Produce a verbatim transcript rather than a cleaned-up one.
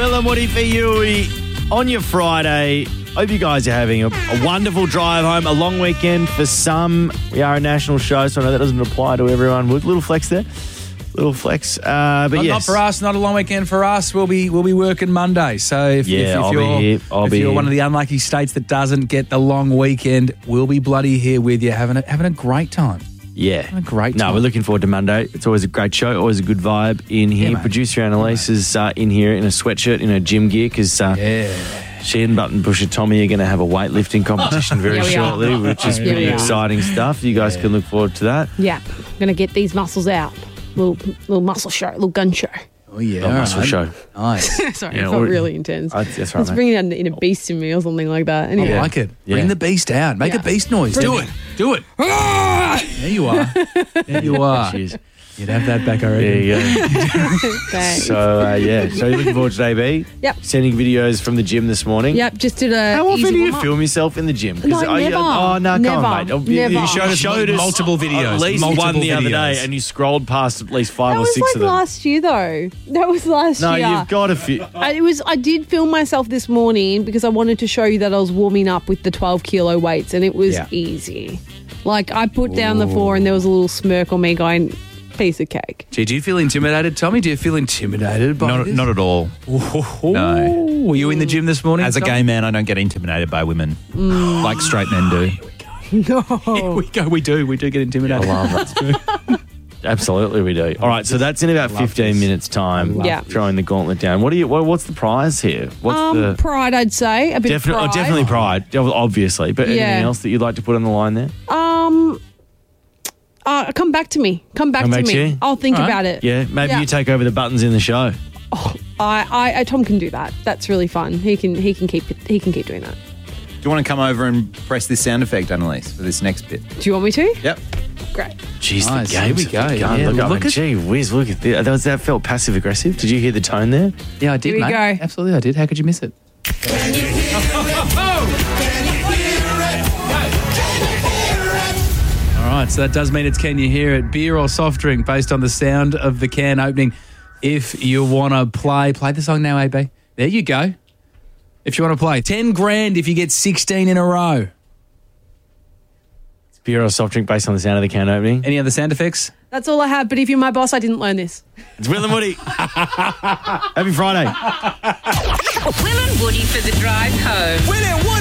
Will and Woody for you on your Friday. Hope you guys are having a, a wonderful drive home, a long weekend for some. We are a national show, so I know that doesn't apply to everyone. Little flex there. Little flex. Uh, but not, yes. not for us, not a long weekend for us. We'll be we'll be working Monday. So if, Yeah, if, if I'll be you're, here. I'll if be you're here. one of the unlucky states that doesn't get the long weekend, we'll be bloody here with you, having a, having a great time. Yeah. A great No, time. we're looking forward to Monday. It's always a great show, always a good vibe in here. Yeah, mate. Producer Annalise is uh, in here in a sweatshirt, in her gym gear, because uh, Yeah. she and Button Pusher Tommy are going to have a weightlifting competition very Yeah, we are. shortly, which is Yeah, pretty we are. exciting stuff. You guys can look forward to that. Yeah, I'm going to get these muscles out. Little little muscle show, little gun show. Oh, yeah. Oh, muscle alright. show. Nice. Sorry, Yeah, I felt or- really intense. Uh, that's right, Let's mate. bring in a, in a beast in me or something like that. Anyway. I like it. Yeah. Bring the beast out. Make Yeah. a beast noise. Bring Do it. it. Do it. There you are. There you are. Cheers. You'd have that back There already. you go. Thanks. So, uh, yeah. So, you're looking forward to A B? Yep. Sending videos from the gym this morning. Yep, just did a. How often easy do you warm-up. film yourself in the gym? 'Cause No, I- never. Oh, no, Never. come on, mate. You- Never. You showed us, showed us Multiple videos. At least Multiple one the other videos. day, and you scrolled past at least five That or was six like of them. last year, though. That was last no, year. you've got a few. I, it was. I did film myself this morning because I wanted to show you that I was warming up with the twelve kilo weights, and it was Yeah. easy. Like I put down the floor, and there was a little smirk on me, going, "Piece of cake." Gee, do you feel intimidated, Tommy? Do you feel intimidated by Not, this? not at all. Oh, No. Were you in the gym this morning? As a Tom? gay man, I don't get intimidated by women like straight men do. Here we go. We do. We do get intimidated. I love that. Absolutely, we do. All right, so that's in about fifteen this. minutes' time. Yeah. Throwing the gauntlet down. What do you? What, what's the prize here? What's Um, the? pride, I'd say a bit Definitely, of oh, pride. definitely pride, obviously. But Yeah. anything else that you'd like to put on the line there? Um, uh, come back to me. Come back Come to back me. to you? I'll think All right. about it. Yeah, maybe Yeah. you take over the buttons in the show. I, I, I, Tom can do that. That's really fun. He can, he can keep, it, he can keep doing that. Do you want to come over and press this sound effect, Annalise, for this next bit? Do you want me to? Yep. Great. Jeez, Nice. the game's Here we go. begun. Yeah, look, look look at- at, gee whiz, look at this. That, was, that felt passive aggressive. Did you hear the tone there? Yeah, I did, Here we mate. go. Absolutely, I did. How could you miss it? All right, so that does mean it's Can You Hear It? Beer or soft drink based on the sound of the can opening. If you want to play, play the song now, A B. There you go. If you want to play, ten grand if you get sixteen in a row. Beer or soft drink based on the sound of the can opening? Any other sound effects? That's all I have. But if you're my boss, I didn't learn this. It's Will and Woody. Happy Friday. Will and Woody for the drive home.